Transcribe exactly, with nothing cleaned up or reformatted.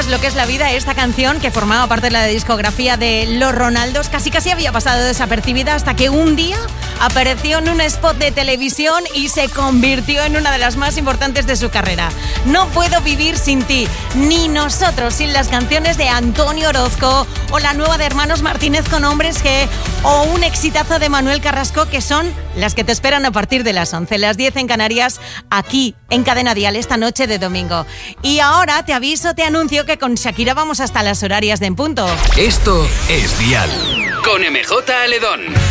lo que es la vida. Esta canción, que formaba parte de la discografía de Los Ronaldos, casi casi había pasado desapercibida hasta que un día apareció en un spot de televisión y se convirtió en una de las más importantes de su carrera. No puedo vivir sin ti, ni nosotros sin las canciones de Antonio Orozco, o la nueva de Hermanos Martínez con Hombres G, o un exitazo de Manuel Carrasco, que son las que te esperan a partir de las once, las diez en Canarias, aquí en Cadena Dial esta noche de domingo. Y ahora te aviso, te anuncio que con Shakira vamos hasta las horarias de En Punto. Esto es Dial con M J Aledón.